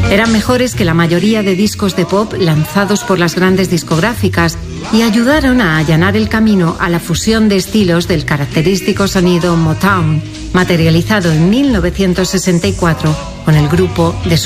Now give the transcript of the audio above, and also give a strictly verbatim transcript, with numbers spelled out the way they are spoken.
Eran mejores que la mayoría de discos de pop lanzados por las grandes discográficas y ayudaron a allanar el camino a la fusión de estilos del característico sonido Motown, materializado en mil novecientos sesenta y cuatro con el grupo The